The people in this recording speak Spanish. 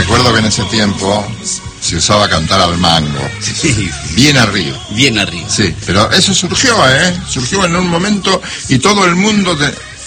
recuerdo que en ese tiempo se usaba cantar al mango. Sí. Bien arriba. Bien arriba. Sí, pero eso surgió en un momento y todo el mundo